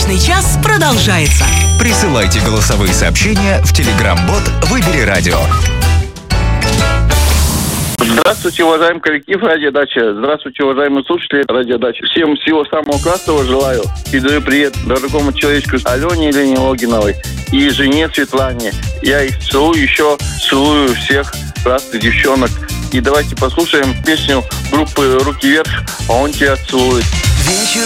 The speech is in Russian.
Личный час продолжается. Присылайте голосовые сообщения в Telegram-бот «Выбери радио». Здравствуйте, уважаемый коллектив «Радиодача». Здравствуйте, уважаемые слушатели «Радиодачи». Всем всего самого классного желаю. И даю привет дорогому человечку Алене Елене Логиновой и жене Светлане. Я их целую, еще целую всех красных девчонок. И давайте послушаем песню группы «Руки вверх», а он тебя целует. Вечер